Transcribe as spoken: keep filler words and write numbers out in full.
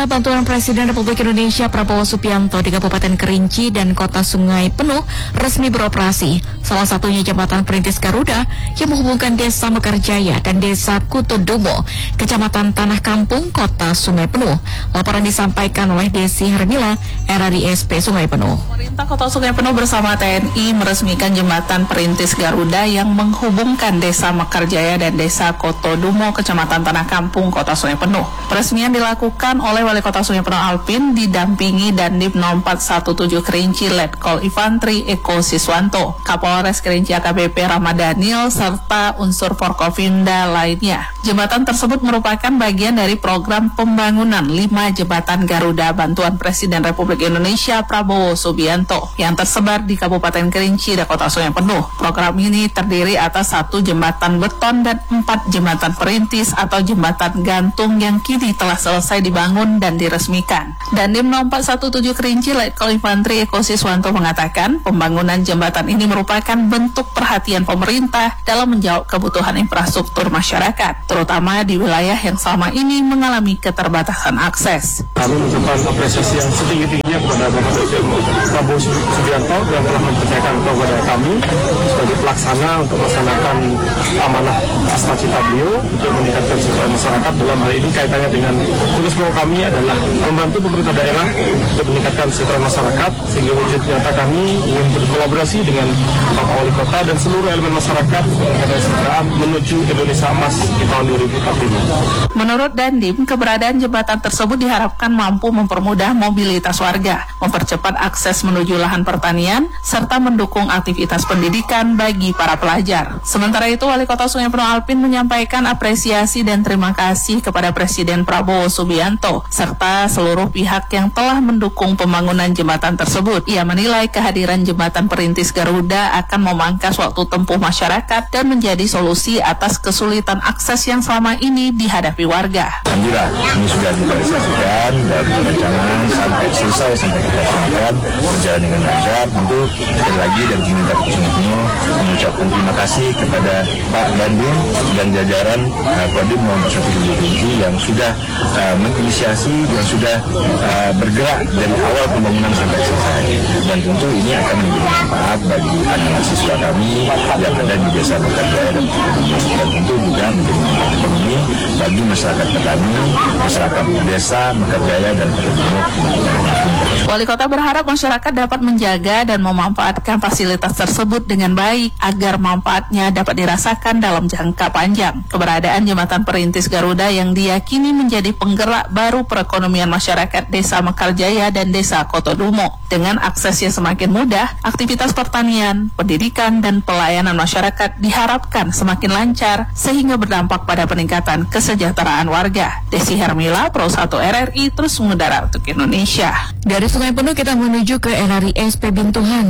Bantuan Presiden Republik Indonesia Prabowo Subianto di Kabupaten Kerinci dan Kota Sungai Penuh resmi beroperasi. Salah satunya jembatan perintis Garuda yang menghubungkan Desa Mekarjaya dan Desa Kutodumo, Kecamatan Tanah Kampung, Kota Sungai Penuh. Laporan disampaikan oleh Desi Hermila, R A D S P Sungai Penuh. Pemerintah Kota Sungai Penuh bersama T N I meresmikan jembatan perintis Garuda yang menghubungkan Desa Mekarjaya dan Desa Kutodumo, Kecamatan Tanah Kampung, Kota Sungai Penuh. Peresmian dilakukan oleh Wali Kota Sungai Penuh Alpin didampingi Dandim nol empat satu tujuh Kerinci Letkol Infantri Eko Siswanto, Kapolres Kerinci A K B P Ramadhanil, serta unsur Forkopimda lainnya. Jembatan tersebut merupakan bagian dari program pembangunan lima jembatan Garuda Bantuan Presiden Republik Indonesia Prabowo Subianto yang tersebar di Kabupaten Kerinci dan Kota Sungai Penuh. Program ini terdiri atas satu jembatan beton dan empat jembatan perintis atau jembatan gantung yang kini telah selesai dibangun dan diresmikan. Dandim nol empat satu tujuh Kerinci Letkol Infantri Eko Siswanto mengatakan pembangunan jembatan ini merupakan bentuk perhatian pemerintah dalam menjawab kebutuhan infrastruktur masyarakat, terutama di wilayah yang selama ini mengalami keterbatasan akses. Kami mengucapkan apresiasi yang setinggi-tingginya kepada Bapak Presiden Prabowo Subianto yang telah mempercayakan kepada kami sebagai pelaksana untuk melaksanakan amanah cita-cita beliau untuk meningkatkan kesejahteraan masyarakat. Dalam hal ini kaitannya dengan tugas pokok kami adalah membantu pemerintah daerah untuk meningkatkan kesejahteraan masyarakat, sehingga wujud nyata kami ingin berkolaborasi dengan Bapak Wali Kota dan seluruh elemen masyarakat meningkatkan kesejahteraan menuju Indonesia Emas di tahun dua ribu empat puluh lima. Menurut Dandim, keberadaan jembatan tersebut diharapkan mampu mempermudah mobilitas warga, mempercepat akses menuju lahan pertanian, serta mendukung aktivitas pendidikan bagi para pelajar. Sementara itu, Wali Kota Sungai Penuh Alpin menyampaikan apresiasi dan terima kasih kepada Presiden Prabowo Subianto serta seluruh pihak yang telah mendukung pembangunan jembatan tersebut. Ia menilai kehadiran jembatan perintis Garuda akan memangkas waktu tempuh masyarakat dan menjadi solusi atas kesulitan akses yang selama ini dihadapi warga. Alhamdulillah, ini sudah direalisasikan dan rencananya sampai selesai sampai kita selesaikan berjalan dengan lancar. Tentu sekali lagi dari pemerintah Kota Sungai Penuh mengucapkan terima kasih kepada Pak Dandim dan jajaran uh, Kodim nol satu tujuh Kerinci yang sudah uh, menginisiasi dan sudah uh, bergerak dari awal pembangunan sampai selesai. Dan tentu ini akan menjadi manfaat bagi anak siswa kami yang ada di Desa Mekarjaya dan dan tentu juga menjadi manfaat ekonomi bagi masyarakat petani, masyarakat Desa Mekarjaya dan Kutodumo. Wali Kota berharap masyarakat dapat menjaga dan memanfaatkan fasilitas tersebut dengan baik agar manfaatnya dapat dirasakan dalam jangka panjang. Keberadaan jembatan perintis Garuda yang diyakini menjadi penggerak baru perekonomian masyarakat Desa Mekarjaya dan Desa Kutodumo. Dengan aksesnya semakin mudah, aktivitas pertanian, pendidikan, dan pelayanan masyarakat diharapkan semakin lancar sehingga berdampak pada peningkatan kesejahteraan warga. Desi Hermila, Pro satu R R I, terus mengudara untuk Indonesia. Dari Sungai Penuh kita menuju ke R A D S P Bintuhan.